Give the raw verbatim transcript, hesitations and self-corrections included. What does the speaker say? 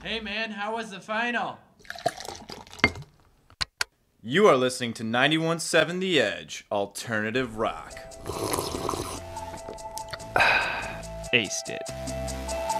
Hey man, how was the final? You are listening to ninety-one point seven The Edge, alternative rock. Aced it.